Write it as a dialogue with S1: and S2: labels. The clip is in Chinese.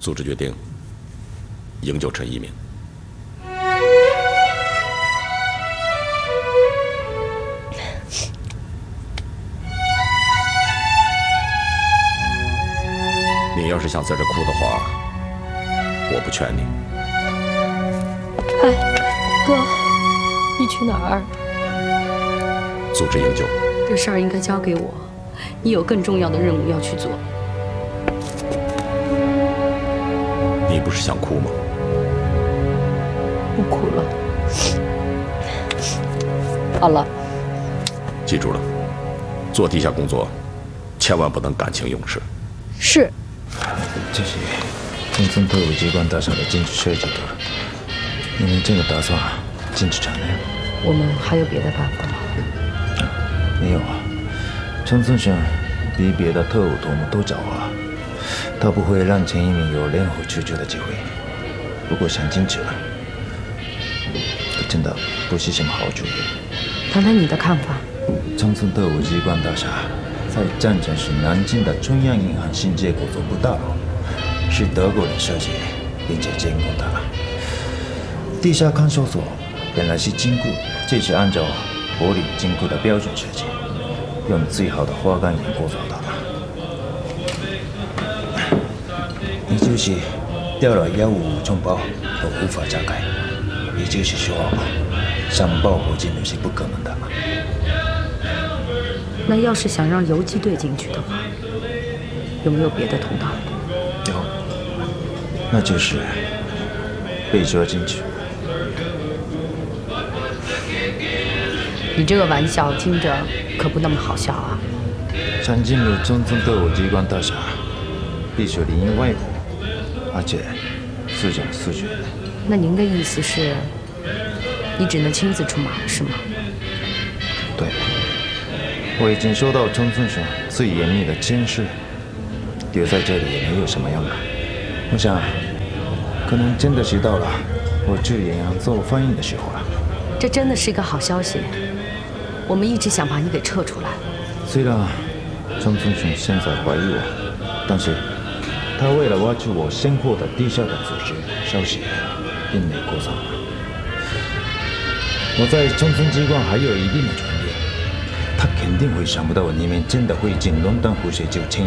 S1: 组织决定营救陈一鸣。你要是想在这哭的话，我不劝你。
S2: 哎，哥，你去哪儿？
S1: 组织营救。
S2: 这事儿应该交给我，你有更重要的任务要去做。
S1: 你不是想哭吗？
S2: 不哭了。好了。
S1: 记住了，做地下工作，千万不能感情用事。
S2: 是。
S3: 这是中村特务机关大厦的禁止设计图，你们这个打算禁止产量？
S2: 我们还有别的办法吗？
S3: 没有啊，中村省比别的特务头目都狡猾，他不会让陈一鸣有任何出球的机会。如果想禁止，真的不是什么好主意。
S2: 谈谈你的看法。
S3: 中村特务机关大厦在战争时南京的中央银行新街口总部大楼，是德国人设计并且监控的。地下看守所本来是金库，这是按照柏林金库的标准设计，用最好的花岗岩构造的。也就是掉了155冲包都无法炸开，也就是说，想爆火进入是不可能的。
S2: 那要是想让游击队进去的话，有没有别的通道？
S3: 有，那就是被抓进去。
S2: 你这个玩笑听着可不那么好笑啊！
S3: 想进入中村特务机关大厦，必须里应外合，而且速战速决。
S2: 那您的意思是，你只能亲自出马是吗？
S3: 对。我已经受到中村省最严密的监视，留在这里也没有什么用啊。我想，可能真的是到了我去远洋做翻译的时候了。
S2: 这真的是一个好消息，我们一直想把你给撤出来。
S3: 虽然中村省现在怀疑我，但是他为了挖出我身后的地下的组织消息，并没过上。我在中村机关还有一定的权利。他肯定会想不到你们真的会进伦敦湖水就签